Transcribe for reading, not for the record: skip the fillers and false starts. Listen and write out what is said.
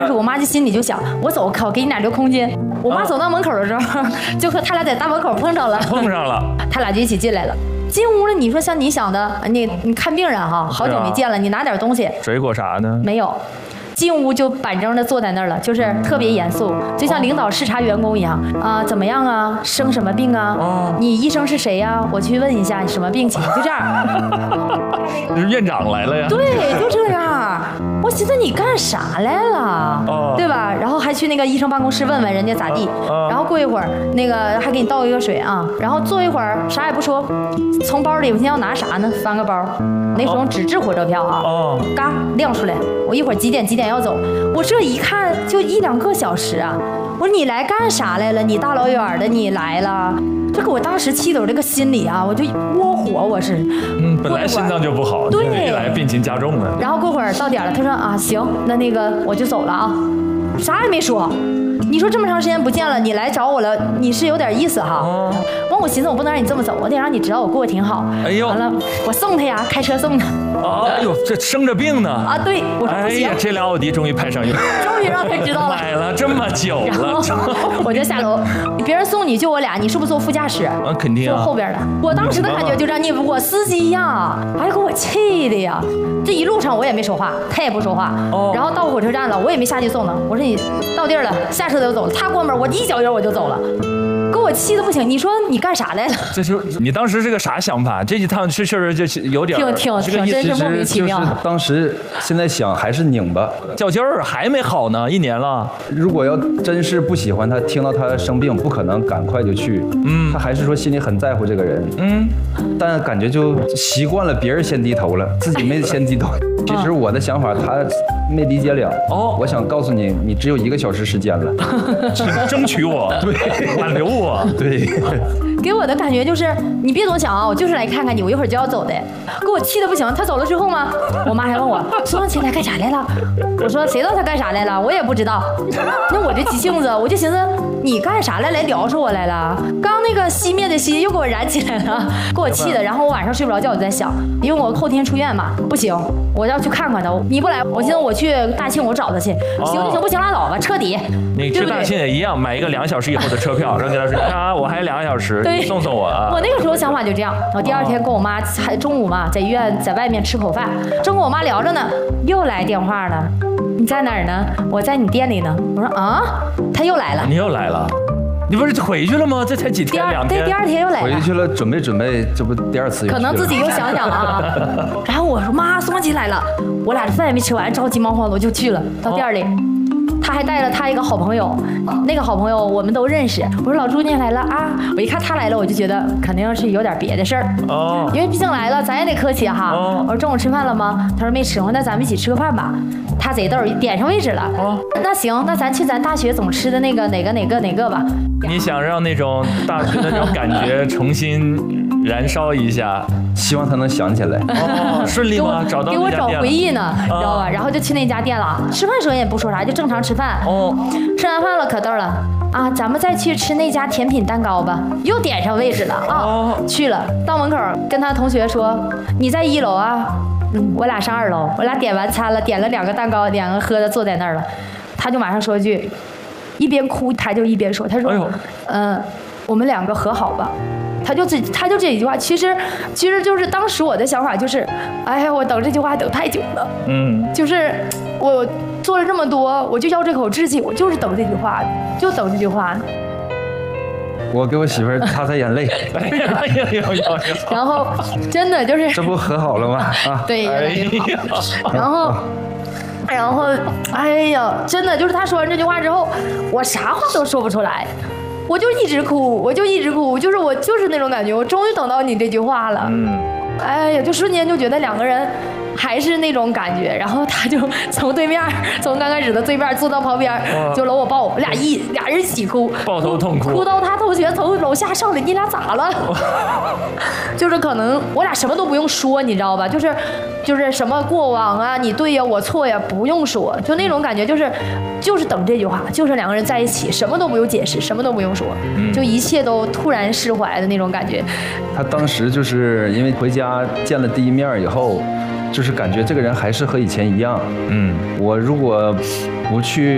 但是我妈就心里就想，我走，靠，给你俩留空间。我妈走到门口的时候，就和他俩在大门口碰上了，他俩就一起进来了。进屋了，你说像你想的，你看病人哈，好久没见了，你拿点东西， 水果啥呢？ 没有。进屋就板正的坐在那儿了，就是特别严肃，就像领导视察员工一样啊，怎么样啊？生什么病啊？你医生是谁呀？我去问一下你什么病情，就这样。 院长来了呀？ 对，就这样。我寻思你干啥来了？对吧？然后还去那个医生办公室问问人家咋地，然后过一会儿那个还给你倒一个水啊，然后坐一会儿啥也不说，从包里我现在要拿啥呢？翻个包，那种纸质火车票啊，嘎亮出来，我一会儿几点要走，我这一看就1-2个小时啊！我说你来干啥来了？你大老远的你来了，这给我当时气的我这个心里啊，我就窝火，我是。 本来心脏就不好， 对， 一来病情加重了。 然后过会儿到点了，他说啊行，那个我就走了啊，啥也没说。你说这么长时间不见了，你来找我了，你是有点意思哈。完我寻思我不能让你这么走，我得让你知道我过得挺好。 哎呦， 完了我送他呀，开车送他。 哎呦，这生着病呢啊！对，我说不行。 哎呀，这俩奥迪终于派上用， 终于让他知道了。 买了这么久了， 我就下楼，别人送你就我俩，你是不是坐副驾驶？ 肯定啊， 坐后边的。我当时的感觉就让你我司机呀，哎给我气的呀！这一路上我也没说话，他也不说话。然后到火车站了，我也没下去送他。我说你到地儿了，下车就走了。他关门，我一脚油我就走了。给我气的不行！你说你干啥来了？ 这是你当时是个啥想法？这一趟是确实就是有点挺真是莫名其妙。 当时现在想还是拧巴， 较劲儿还没好呢，1年了。 如果要真是不喜欢他，听到他生病，不可能赶快就去。他还是说心里很在乎这个人。但感觉就习惯了别人先低头了，自己没先低头。其实我的想法他没理解了。我想告诉你，你只有1个小时时间了， 争取我，对，挽留我， 对。 给我的感觉就是，你别总想啊，我就是来看看你，我一会儿就要走的，给我气的不行。他走了之后吗？我妈还问我，说起来干啥来了？我说谁知道他干啥来了？我也不知道。那我这急性子，我就寻思你干啥来撩着我来了？刚那个熄灭的熄又给我燃起来了，给我气的。然后我晚上睡不着觉，我就在想，因为我后天出院嘛，不行，我要去看看他。你不来，我寻思我去大庆我找他去，行就行，不行拉倒吧，彻底。 你去大庆也一样，买一个2小时以后的车票，然后跟他说啊，我还2个小时，你送我啊。 我那个时候想法就这样。我第2天跟我妈还中午嘛，在医院在外面吃口饭，正跟我妈聊着呢，又来电话了。你在哪儿呢？我在你店里呢。我说啊，他又来了。 你又来了。你不是回去了吗？这才几天，2天。 对，第2天又来了。 回去了，准备，这不第2次。 可能自己又想想啊。然后我说妈，宋琪来了，我俩这饭也没吃完，着急忙慌的我就去了，到店里。他还带了他一个好朋友，那个好朋友我们都认识。我说老朱你也来了啊！我一看他来了，我就觉得肯定是有点别的事儿。因为毕竟来了，咱也得客气哈。我说中午吃饭了吗？他说没吃。我说那咱们一起吃个饭吧。他贼逗，点上位置了。那行，那咱去咱大学总吃的那个哪个吧。 你想让那种大学的那种感觉重新燃烧一下， 希望他能想起来。 顺利吗？找到给我找回忆呢，知道吧？然后就去那家店了。吃饭时候也不说啥，就正常吃饭。吃完饭了可逗了啊！咱们再去吃那家甜品蛋糕吧。又点上位置了啊！去了，到门口跟他同学说：“你在1楼啊。”我俩上2楼，我俩点完餐了，点了2个蛋糕，2个喝的，坐在那儿了。他就马上说一句，一边哭他就一边说：“他说，我们2个和好吧。”他就这一句话，其实就是当时我的想法就是，哎呀，我等这句话等太久了。就是我做了这么多，我就要这口志气，我就是等这句话，就等这句话。 我给我媳妇儿擦擦眼泪。 然后真的就是这不和好了吗？啊， 对，然后，哎呀，真的就是他说完这句话之后，我啥话都说不出来。我就一直哭，就是我就是那种感觉，我终于等到你这句话了。哎呀，就瞬间就觉得2个人还是那种感觉，然后他就从对面，从刚开始的对面坐到旁边，就搂我抱我，俩人一起哭， 抱头痛哭， 哭到他同学从楼下上来，你俩咋了？就是可能我俩什么都不用说，你知道吧？就是什么过往啊，你对呀，我错呀，不用说，就那种感觉，就是等这句话，就是2个人在一起，什么都不用解释，什么都不用说，就一切都突然释怀的那种感觉。 他当时就是因为回家见了第1面以后，就是感觉这个人还是和以前一样。我如果不去